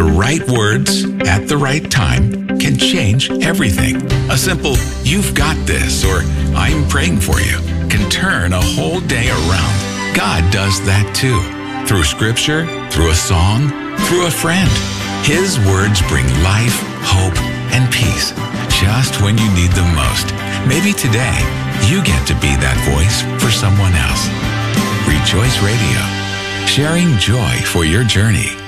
The right words at the right time can change everything. A simple, "You've got this," or "I'm praying for you," can turn a whole day around. God does that too. Through scripture, through a song, through a friend. His words bring life, hope, and peace just when you need them most. Maybe today you get to be that voice for someone else. Rejoice Radio, sharing joy for your journey.